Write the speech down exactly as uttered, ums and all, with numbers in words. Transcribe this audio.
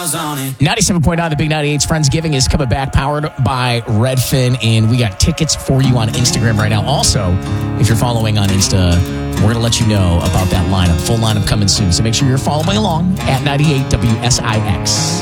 miles on it. ninety-seven point nine, the Big ninety-eight's Friendsgiving is coming back, powered by Redfin, and we got tickets for you on Instagram right now. Also, if you're following on Insta, we're going to let you know about that lineup. Full lineup coming soon, so make sure you're following along at ninety-eight W S I X.